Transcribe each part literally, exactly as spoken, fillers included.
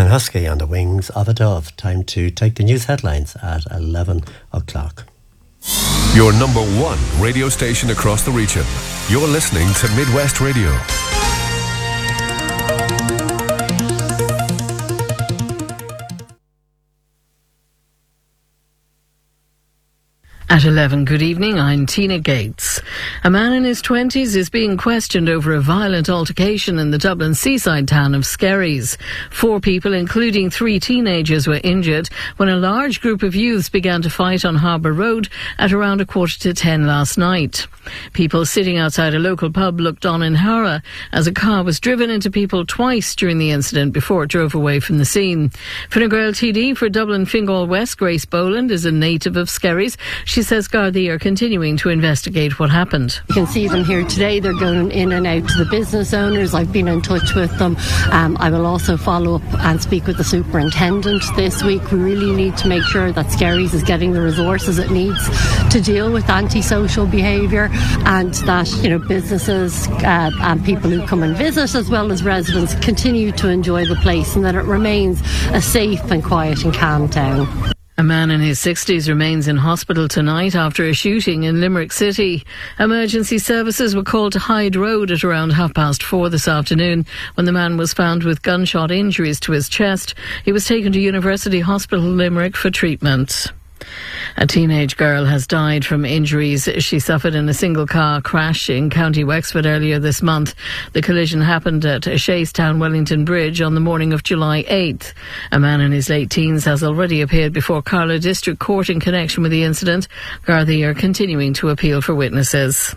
Husky on the wings of a dove. Time to take the news headlines at eleven o'clock. Your number one radio station across the region. You're listening to Midwest Radio. At eleven, good evening, I'm Tina Gates. A man in his twenties is being questioned over a violent altercation in the Dublin seaside town of Skerries. Four people, including three teenagers, were injured when a large group of youths began to fight on Harbour Road at around a quarter to ten last night. People sitting outside a local pub looked on in horror as a car was driven into people twice during the incident before it drove away from the scene. Fine Gael T D for Dublin Fingal West, Grace Boland, is a native of Skerries. She says Gardaí are continuing to investigate what happened. You can see them here today. They're going in and out to the business owners. I've been in touch with them. Um, I will also follow up and speak with the superintendent this week. We really need to make sure that Skerries is getting the resources it needs to deal with antisocial behaviour, and that, you know, businesses uh, and people who come and visit, as well as residents, continue to enjoy the place, and that it remains a safe and quiet and calm town. A man in his sixties remains in hospital tonight after a shooting in Limerick City. Emergency services were called to Hyde Road at around half past four this afternoon when the man was found with gunshot injuries to his chest. He was taken to University Hospital Limerick for treatment. A teenage girl has died from injuries she suffered in a single-car crash in County Wexford earlier this month. The collision happened at Shayestown Wellington Bridge on the morning of July eighth. A man in his late teens has already appeared before Carlow District Court in connection with the incident. Gardaí are continuing to appeal for witnesses.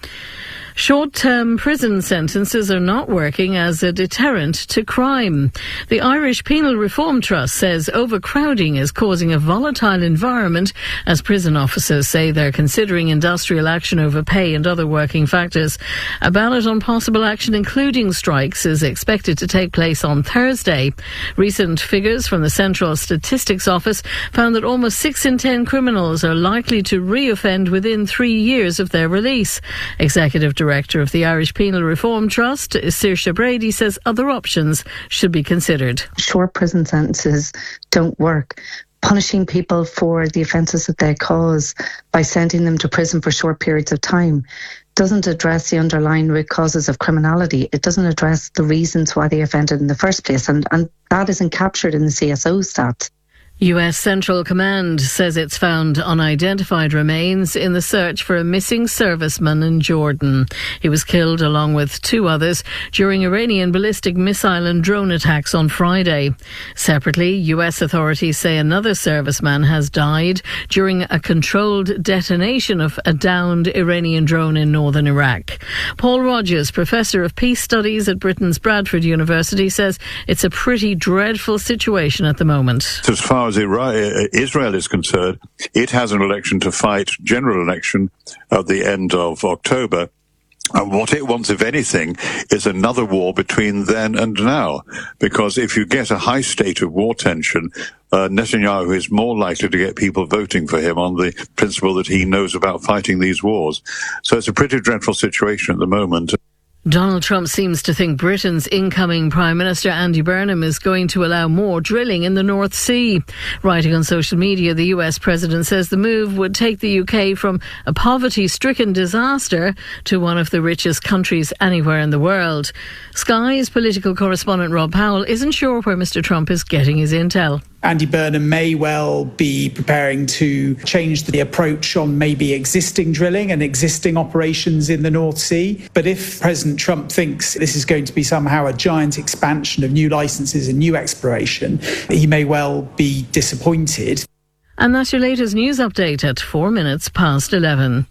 Short-term prison sentences are not working as a deterrent to crime. The Irish Penal Reform Trust says overcrowding is causing a volatile environment as prison officers say they're considering industrial action over pay and other working factors. A ballot on possible action, including strikes, is expected to take place on Thursday. Recent figures from the Central Statistics Office found that almost six in ten criminals are likely to reoffend within three years of their release. Executive Director Director of the Irish Penal Reform Trust, Saoirse Brady, says other options should be considered. Short prison sentences don't work. Punishing people for the offences that they cause by sending them to prison for short periods of time doesn't address the underlying root causes of criminality. It doesn't address the reasons why they offended in the first place, and, and that isn't captured in the C S O stats. U S Central Command says it's found unidentified remains in the search for a missing serviceman in Jordan. He was killed along with two others during Iranian ballistic missile and drone attacks on Friday. Separately, U S authorities say another serviceman has died during a controlled detonation of a downed Iranian drone in northern Iraq. Paul Rogers, Professor of Peace Studies at Britain's Bradford University, says it's a pretty dreadful situation at the moment. As far as Israel is concerned, it has an election to fight, general election, at the end of October. And what it wants, if anything, is another war between then and now. Because if you get a high state of war tension, uh, Netanyahu is more likely to get people voting for him on the principle that he knows about fighting these wars. So it's a pretty dreadful situation at the moment. Donald Trump seems to think Britain's incoming Prime Minister Andy Burnham is going to allow more drilling in the North Sea. Writing on social media, the U S President says the move would take the U K from a poverty-stricken disaster to one of the richest countries anywhere in the world. Sky's political correspondent Rob Powell isn't sure where Mr Trump is getting his intel. Andy Burnham may well be preparing to change the approach on maybe existing drilling and existing operations in the North Sea. But if President Trump thinks this is going to be somehow a giant expansion of new licences and new exploration, he may well be disappointed. And that's your latest news update at four minutes past eleven.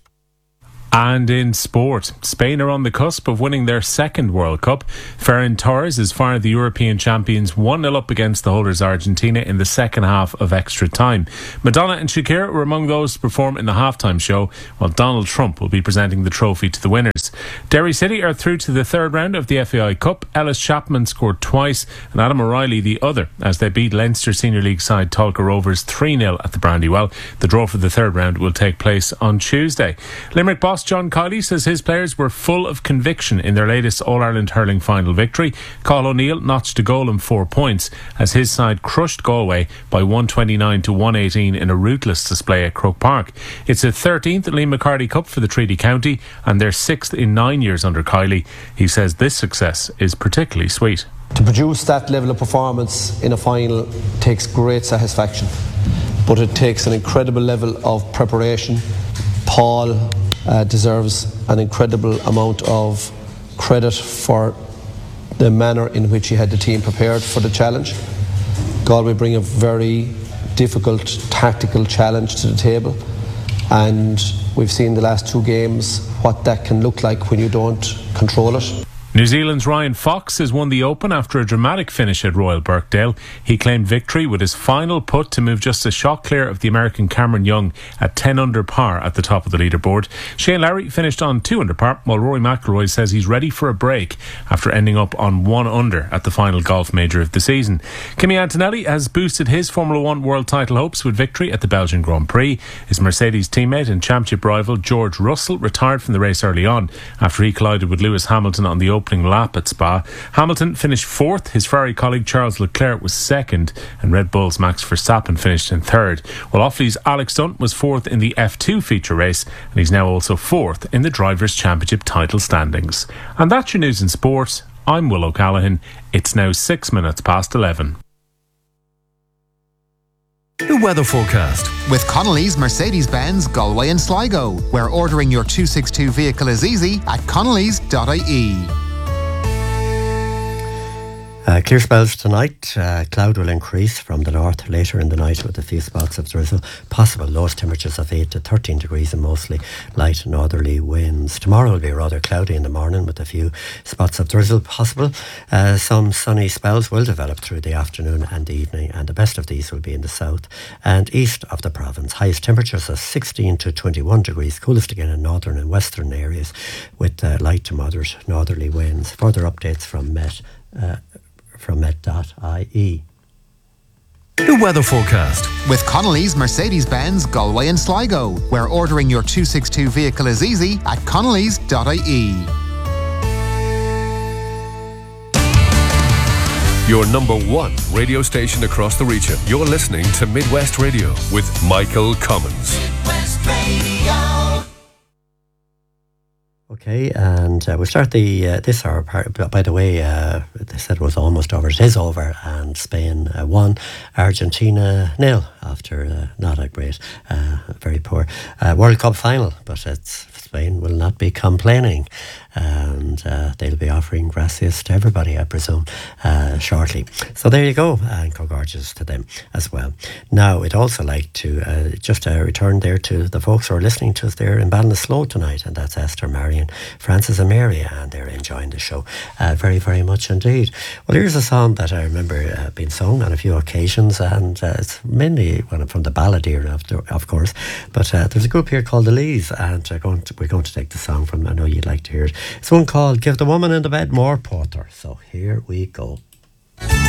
And in sport, Spain are on the cusp of winning their second World Cup. Ferran Torres has fired the European champions one nil up against the holders Argentina in the second half of extra time. Madonna and Shakira were among those to perform in the halftime show, while Donald Trump will be presenting the trophy to the winners. Derry City are through to the third round of the F A I Cup. Ellis Chapman scored twice and Adam O'Reilly the other as they beat Leinster Senior League side Tolka Rovers three nil at the Brandywell. The draw for the third round will take place on Tuesday. Limerick Boss John Kiley says his players were full of conviction in their latest All-Ireland hurling final victory. Cathal O'Neill notched a goal and four points as his side crushed Galway by one twenty-nine to one eighteen in a ruthless display at Croke Park. It's a thirteenth Liam McCarthy Cup for the Treaty County and their sixth in nine years under Kiley. He says this success is particularly sweet. To produce that level of performance in a final takes great satisfaction, but it takes an incredible level of preparation. Paul uh, deserves an incredible amount of credit for the manner in which he had the team prepared for the challenge. Galway bring a very difficult tactical challenge to the table, and we've seen the last two games what that can look like when you don't control it. New Zealand's Ryan Fox has won the Open after a dramatic finish at Royal Birkdale. He claimed victory with his final putt to move just a shot clear of the American Cameron Young at ten under par at the top of the leaderboard. Shane Lowry finished on two under par, while Rory McIlroy says he's ready for a break after ending up on one under at the final golf major of the season. Kimi Antonelli has boosted his Formula One world title hopes with victory at the Belgian Grand Prix. His Mercedes teammate and championship rival George Russell retired from the race early on after he collided with Lewis Hamilton on the Open opening lap at Spa. Hamilton finished fourth, his Ferrari colleague Charles Leclerc was second, and Red Bull's Max Verstappen finished in third, while Offaly's Alex Dunn was fourth in the F two feature race, and he's now also fourth in the Drivers' Championship title standings. And that's your news in sport. I'm Will O'Callaghan. It's now six minutes past eleven. The weather forecast with Connolly's Mercedes-Benz Galway and Sligo, where ordering your two sixty-two vehicle is easy at connellys dot I E. Uh, clear spells tonight. Uh, cloud will increase from the north later in the night with a few spots of drizzle. Possible lowest temperatures of eight to thirteen degrees and mostly light northerly winds. Tomorrow will be rather cloudy in the morning with a few spots of drizzle possible. Uh, some sunny spells will develop through the afternoon and the evening, and the best of these will be in the south and east of the province. Highest temperatures of sixteen to twenty-one degrees, coolest again in northern and western areas with uh, light to moderate northerly winds. Further updates from Met. Uh, from met dot I E. The weather forecast with Connolly's Mercedes-Benz Galway and Sligo, where ordering your two sixty-two vehicle is easy at connellys dot I E. Your number one radio station across the region. You're listening to Midwest Radio with Michael Cummins. Midwest Radio. Okay, and uh, we'll start the uh, this hour. By the way, uh, they said it was almost over. It is over, and Spain uh, won, Argentina nil after uh, not a great, uh, very poor uh, World Cup final. But it's, Spain will not be complaining, and uh, they'll be offering gracias to everybody, I presume, uh, shortly. So there you go, and congrats to them as well. Now, I'd also like to uh, just uh, return there to the folks who are listening to us there in Ballinasloe tonight, and that's Esther, Marion, Francis and Mary, and they're enjoying the show uh, very, very much indeed. Well, here's a song that I remember uh, being sung on a few occasions, and uh, it's mainly well, from the ballad era, of, the, of course, but uh, there's a group here called the Lees, and uh, going to, we're going to take the song from, I know you'd like to hear it. It's one called Give the Woman in the Bed More Porter. So here we go.